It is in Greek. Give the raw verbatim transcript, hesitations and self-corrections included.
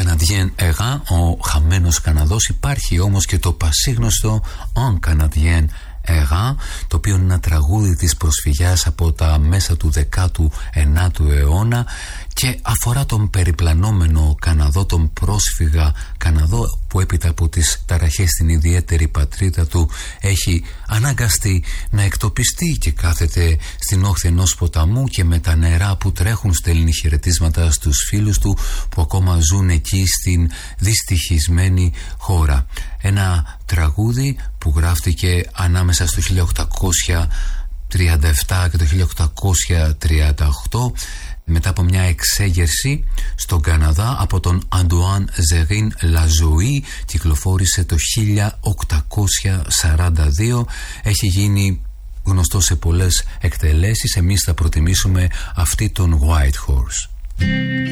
Canadien Era, ο χαμένος Καναδός. Υπάρχει όμως και το πασίγνωστο Un Canadien Era, το οποίο είναι ένα τραγούδι της προσφυγιάς από τα μέσα του δέκατου ενάτου αιώνα και αφορά τον περιπλανόμενο Καναδό, τον πρόσφυγα Καναδό που έπειτα από τις ταραχές στην ιδιαίτερη πατρίδα του έχει αναγκαστεί να εκτοπιστεί και κάθεται στην όχθη ενός ποταμού και με τα νερά που τρέχουν στέλνει χαιρετίσματα στους φίλους του που ακόμα ζουν εκεί στην δυστυχισμένη χώρα. Ένα τραγούδι που γράφτηκε ανάμεσα στο χίλια οκτακόσια τριάντα επτά και το χίλια οκτακόσια τριάντα οκτώ μετά από μια εξέγερση στον Καναδά από τον Αντουάν Ζερίν Λαζοή. Κυκλοφόρησε το χίλια οκτακόσια σαράντα δύο. Έχει γίνει γνωστό σε πολλές εκτελέσεις. Εμείς θα προτιμήσουμε αυτή τον White Horse.